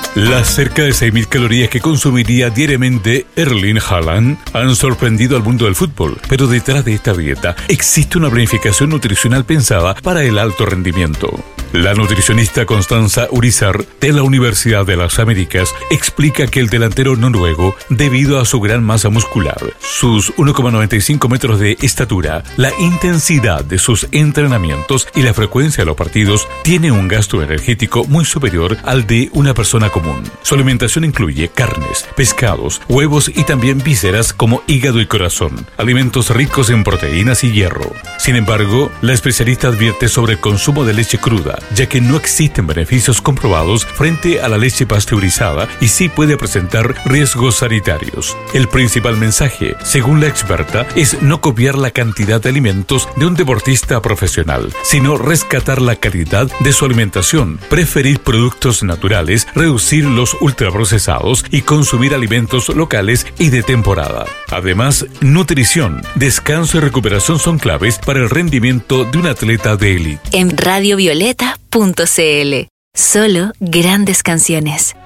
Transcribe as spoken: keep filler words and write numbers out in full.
Las cerca de seis mil calorías que consumiría diariamente Erling Haaland han sorprendido al mundo del fútbol, pero detrás de esta dieta existe una planificación nutricional pensada para el alto rendimiento. La nutricionista Constanza Urizar, de la Universidad de las Américas, explica que el delantero noruego, debido a su gran masa muscular, sus uno coma noventa y cinco metros de estatura, la intensidad de sus entrenamientos y la frecuencia de los partidos, tiene un gasto energético muy superior al de una persona común. Su alimentación incluye carnes, pescados, huevos y también vísceras como hígado y corazón, alimentos ricos en proteínas y hierro. Sin embargo, la especialista advierte sobre el consumo de leche cruda, ya que no existen beneficios comprobados frente a la leche pasteurizada y sí puede presentar riesgos sanitarios. El principal mensaje, según la experta, es no copiar la cantidad de alimentos de un deportista profesional, sino rescatar la calidad de su alimentación, preferir productos naturales, reducir los ultraprocesados y consumir alimentos locales y de temporada. Además, nutrición, descanso y recuperación son claves para el rendimiento de un atleta de élite. En radio violeta punto c l, solo grandes canciones.